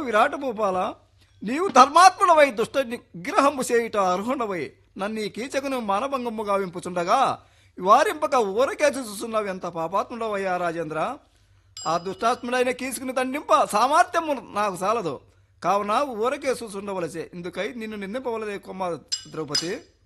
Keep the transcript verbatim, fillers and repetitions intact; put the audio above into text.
విరాట భూపాల, నీవు ధర్మాత్ముడవై దుష్ట నిగ్రహము చేయుట అర్హుడవై నన్ను ఈ కీచకును మానభంగము గావింపుచుండగా వారింపక ఊరకే చూస్తున్నావు. ఎంత పాపాత్ముడవయ్యా రాజేంద్ర. ఆ దుష్టాత్ముడైన కీచుకుని దండింప సామర్థ్యము నాకు చాలదు. కావున ఊరకే చూసుండవలసే. ఇందుకై నిన్ను నిందింపవలదే కొమ్మ ద్రౌపది.